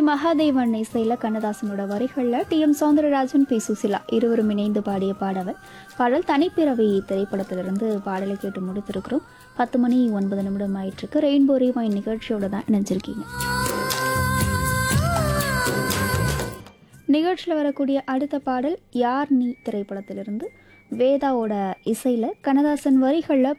மகாதேவன் இசையில் கண்ணதாசனோட வரிகளில் TM. Soundararajan, B. Susheela இருவரும் இணைந்து பாடிய பாடல் தனிப்பிறவி திரைப்படத்திலிருந்து பாடலை கேட்டு முடித்திருக்கிறோம். 10 மணி 9 நிமிடம் ஆயிட்டிருக்கு. ரெயின்போ ரீவைண்ட் நிகழ்ச்சியோட தான் இணைஞ்சிருக்கீங்க. நிகழ்ச்சியில் வரக்கூடிய அடுத்த பாடல் யார் நீ திரைப்படத்திலிருந்து வேதாவோட இசையில் கண்ணதாசன் வரிகளில்